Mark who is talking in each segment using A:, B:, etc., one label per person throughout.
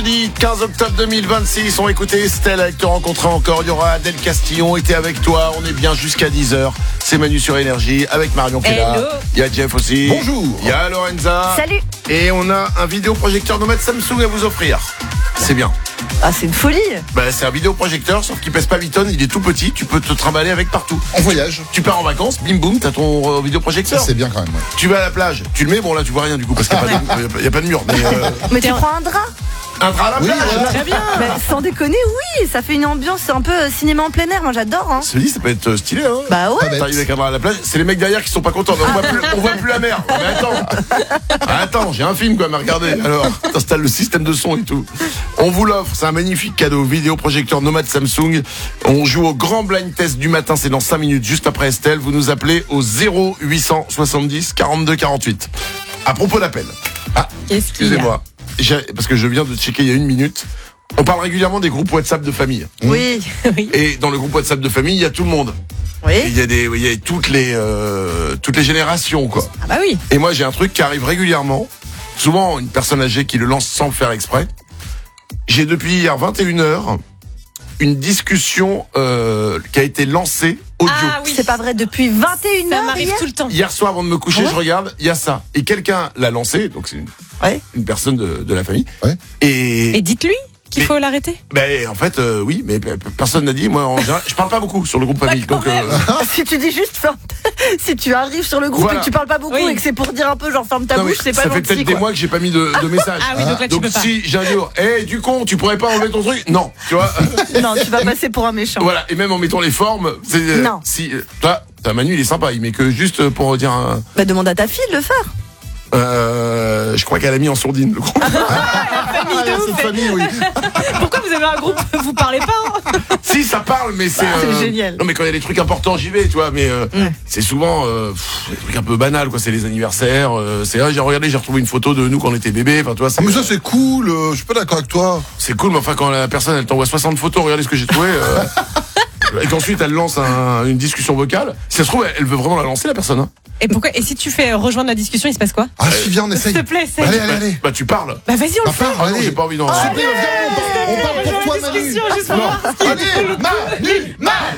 A: Mardi 15 octobre 2026, on écoutait Estelle avec Te rencontrer encore. Il y aura Adèle Castillon, était avec toi. On est bien jusqu'à 10h. C'est Manu sur Énergie avec Marion qui est là. Il y a Jeff aussi.
B: Bonjour.
A: Il y a Lorenza.
C: Salut.
A: Et on a un vidéoprojecteur nomade Samsung à vous offrir. C'est bien.
C: Ah, c'est une folie.
A: C'est un vidéoprojecteur, sauf qu'il pèse pas 8 tonnes. Il est tout petit. Tu peux te trimballer avec partout.
B: En voyage.
A: Tu pars en vacances, bim boum, t'as ton vidéoprojecteur.
B: Ça, c'est bien quand même. Ouais.
A: Tu vas à la plage, tu le mets, bon là tu vois rien du coup parce qu'il n'y a pas de mur.
C: Mais tu prends un drap.
A: Un drap à la plage.
B: voilà.
C: Très bien. Sans déconner, oui, ça fait une ambiance un peu cinéma en plein air. Moi, j'adore. Hein.
A: Se dit, ça peut être stylé, hein.
C: Bah ouais.
A: T'arrives avec un drap à la plage, c'est les mecs derrière qui sont pas contents. On voit plus la mer. Mais attends, j'ai un film quoi, mais regardez. Alors, t'installes le système de son et tout. On vous l'offre, c'est un magnifique cadeau. Vidéoprojecteur nomade Samsung. On joue au grand blind test du matin, c'est dans 5 minutes, juste après Estelle. Vous nous appelez au 0870 42 48. À propos d'appel. Ah,
D: Qu'est-ce qu'il y a
A: excusez-moi. Parce que je viens de checker il y a 1 minute. On parle régulièrement des groupes WhatsApp de famille.
C: Oui.
A: Et dans le groupe WhatsApp de famille, il y a tout le monde.
C: Oui.
A: Il y a toutes les générations, quoi.
D: Ah bah oui.
A: Et moi, j'ai un truc qui arrive régulièrement. Souvent, une personne âgée qui le lance sans le faire exprès. J'ai depuis hier 21h une discussion qui a été lancée audio.
D: Ah oui.
C: C'est pas vrai, depuis 21h.
D: Ça m'arrive tout le temps.
A: Hier soir, avant de me coucher,
C: Ah ouais
A: je regarde, il y a ça. Et quelqu'un l'a lancé, donc c'est une personne de la famille.
B: Ouais.
A: Et
D: dites-lui qu'il
A: Mais-
D: faut l'arrêter.
A: en fait, oui, mais personne n'a dit. Moi, en général, je parle pas beaucoup sur le groupe famille. Donc,
C: Si tu dis juste si tu arrives sur le groupe
A: Voilà.
C: et que tu parles pas beaucoup
D: Oui.
C: et que c'est pour dire un peu genre ferme ta
A: non, mais
C: bouche, c'est pas
A: ça fait
C: gentil
A: peut-être des
C: quoi.
A: mois que j'ai pas mis de message.
D: Ah oui, donc là tu
A: Donc
D: peux pas.
A: si j'ai un jour, du con, tu pourrais pas enlever ton truc? Non, tu vois.
C: Non, tu vas passer pour un méchant.
A: Voilà, et même en mettant les formes, c'est
C: Non.
A: si toi, Manu, il est sympa, il met que juste pour dire un.
C: Bah demande à ta fille de le faire.
A: Je crois qu'elle a mis en sourdine le groupe.
B: Cette famille, oui.
D: Pourquoi vous avez un groupe, vous parlez pas hein?
A: Si ça parle, mais c'est.
C: c'est génial.
A: Non, mais quand il y a des trucs importants, j'y vais, tu vois. Mais c'est souvent des trucs un peu banals, quoi. C'est les anniversaires. J'ai regardé, j'ai retrouvé une photo de nous quand on était bébés. Enfin, tu vois.
B: Ah, mais ça, c'est cool. Je suis pas d'accord avec toi.
A: C'est cool, mais enfin, quand la personne elle t'envoie 60 photos, regardez ce que j'ai trouvé. Et qu'ensuite elle lance une discussion vocale. Si ça se trouve, elle veut vraiment la lancer, la personne. Hein.
D: Et pourquoi? Et si tu fais rejoindre la discussion, il se passe quoi?
B: Ah, si, viens, on essaye.
D: S'il te plaît, essaye.
B: Allez.
A: Bah, tu parles.
D: Bah vas-y, on le
B: Bah,
D: fait.
B: parle,
A: Ah non,
B: allez.
A: j'ai pas envie d'en.
B: Super, viens, on parle pour toi, Manu.
D: Discussion, juste pour voir ce qui est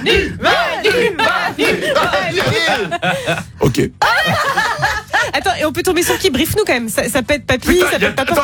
B: Allez,
A: Ok.
D: Attends, et on peut tomber sur qui? Brief nous quand même. Ça peut être papy,
A: Putain,
D: ça peut être papa.
A: attends,